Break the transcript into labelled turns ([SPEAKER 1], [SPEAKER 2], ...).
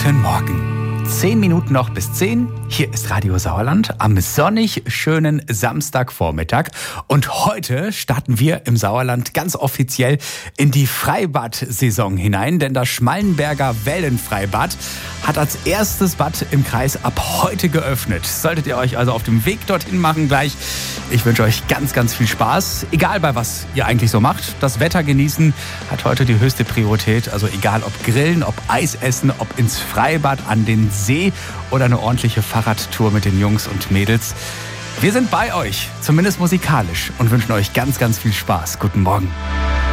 [SPEAKER 1] Guten Morgen. 10 Minuten noch bis 10. Hier ist Radio Sauerland am sonnig schönen Samstagvormittag. Und heute starten wir im Sauerland ganz offiziell in die Freibad-Saison hinein. Denn das Schmallenberger Wellenfreibad hat als erstes Bad im Kreis ab heute geöffnet. Solltet ihr euch also auf dem Weg dorthin machen gleich. Ich wünsche euch ganz, ganz viel Spaß. Egal bei was ihr eigentlich so macht. Das Wetter genießen hat heute die höchste Priorität. Also egal ob Grillen, ob Eis essen, ob ins Freibad, an den See oder eine ordentliche Fahrradtour mit den Jungs und Mädels. Wir sind bei euch, zumindest musikalisch, und wünschen euch ganz, ganz viel Spaß. Guten Morgen.